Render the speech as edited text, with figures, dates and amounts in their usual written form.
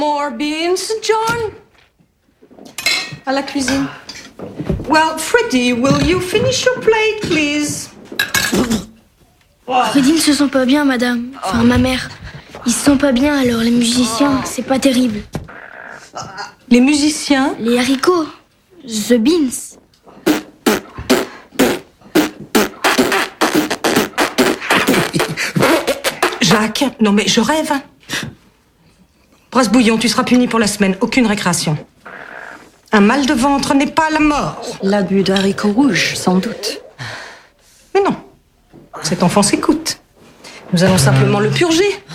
More beans, John? À la cuisine. Well, Freddy, will you finish your plate, please? Freddy ne se sent pas bien, madame. Enfin, ma mère. Il se sent pas bien, alors les musiciens, c'est pas terrible. Les musiciens? Les haricots. The beans. Jacques, non mais je rêve. Brasse-bouillon, tu seras puni pour la semaine. Aucune récréation. Un mal de ventre n'est pas la mort. L'abus de haricots rouges, sans doute. Mais non, cet enfant s'écoute. Nous allons simplement le purger.